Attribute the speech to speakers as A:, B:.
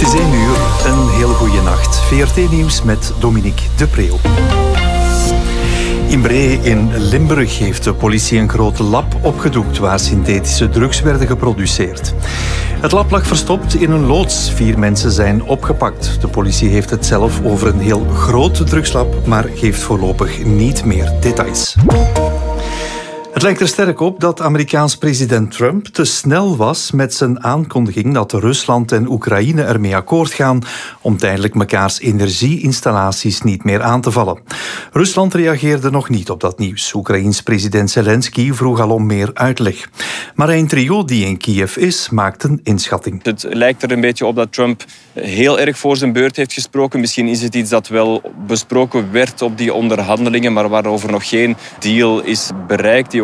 A: is 1 uur, een heel goede nacht. VRT-nieuws met Dominique de Preeuw. In Bree in Limburg heeft de politie een groot lab opgedoekt waar synthetische drugs werden geproduceerd. Het lab lag verstopt in een loods. 4 mensen zijn opgepakt. De politie heeft het zelf over een heel groot drugslab, maar geeft voorlopig niet meer details. Het lijkt er sterk op dat Amerikaans president Trump te snel was met zijn aankondiging dat Rusland en Oekraïne ermee akkoord gaan om tijdelijk mekaars energieinstallaties niet meer aan te vallen. Rusland reageerde nog niet op dat nieuws. Oekraïens president Zelensky vroeg al om meer uitleg. Marijn Trio, die in Kiev is, maakt een inschatting.
B: Het lijkt er een beetje op dat Trump heel erg voor zijn beurt heeft gesproken. Misschien is het iets dat wel besproken werd op die onderhandelingen, maar waarover nog geen deal is bereikt.